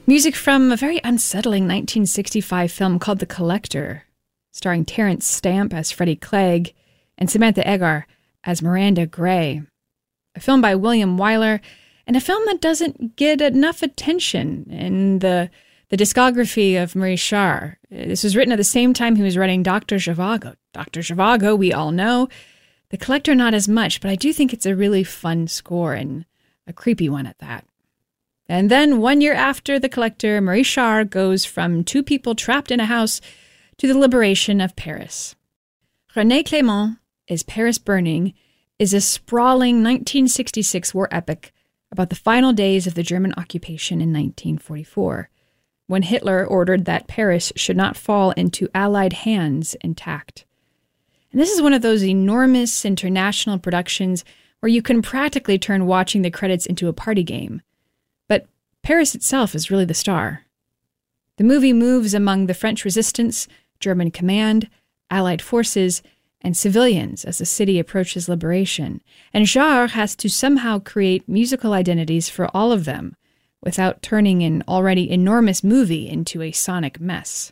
Music from a very unsettling 1965 film called The Collector, starring Terence Stamp as Freddie Clegg and Samantha Eggar as Miranda Gray. A film by William Wyler, and a film that doesn't get enough attention in the discography of Maurice Jarre. This was written at the same time he was writing Dr. Zhivago. Dr. Zhivago, we all know. The Collector, not as much, but I do think it's a really fun score and a creepy one at that. And then 1 year after The Collector, Maurice Jarre goes from two people trapped in a house to the liberation of Paris. René Clément is Paris Burning is a sprawling 1966 war epic about the final days of the German occupation in 1944, when Hitler ordered that Paris should not fall into Allied hands intact. And this is one of those enormous international productions where you can practically turn watching the credits into a party game. But Paris itself is really the star. The movie moves among the French resistance, German command, Allied forces, and civilians as the city approaches liberation, and Jarre has to somehow create musical identities for all of them without turning an already enormous movie into a sonic mess.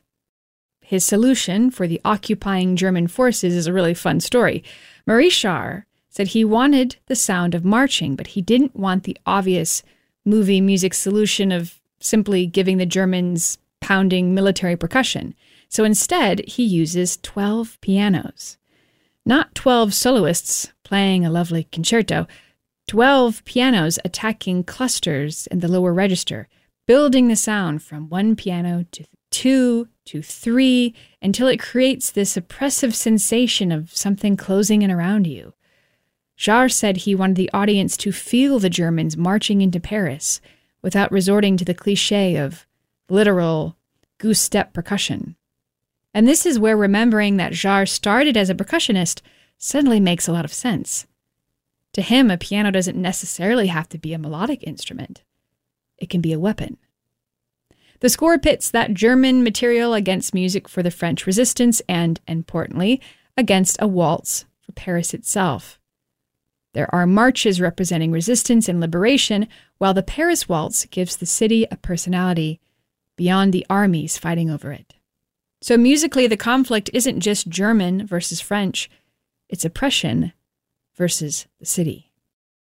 His solution for the occupying German forces is a really fun story. Maurice Jarre said he wanted the sound of marching, but he didn't want the obvious movie music solution of simply giving the Germans pounding military percussion. So instead, he uses 12 pianos. Not 12 soloists playing a lovely concerto, 12 pianos attacking clusters in the lower register, building the sound from one piano to 2 to 3 until it creates this oppressive sensation of something closing in around you. Jarre said he wanted the audience to feel the Germans marching into Paris without resorting to the cliché of literal goose-step percussion. And this is where remembering that Jarre started as a percussionist suddenly makes a lot of sense. To him, a piano doesn't necessarily have to be a melodic instrument. It can be a weapon. The score pits that German material against music for the French resistance and, importantly, against a waltz for Paris itself. There are marches representing resistance and liberation, while the Paris waltz gives the city a personality beyond the armies fighting over it. So musically, the conflict isn't just German versus French, it's oppression versus the city.